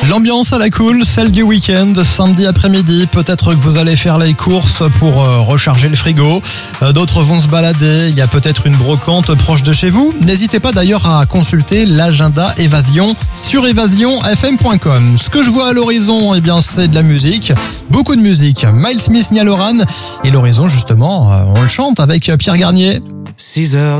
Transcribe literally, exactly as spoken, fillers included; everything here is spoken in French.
L'ambiance à la cool, celle du week-end, samedi après-midi. Peut-être que vous allez faire les courses pour euh, recharger le frigo. Euh, d'autres vont se balader. Il y a peut-être une brocante proche de chez vous. N'hésitez pas d'ailleurs à consulter l'agenda Évasion sur évasion f m point com. Ce que je vois à l'horizon, eh bien, c'est de la musique. Beaucoup de musique. Miles Smith, Niall Horan. Et l'horizon, justement, euh, on le chante avec Pierre Garnier. six heures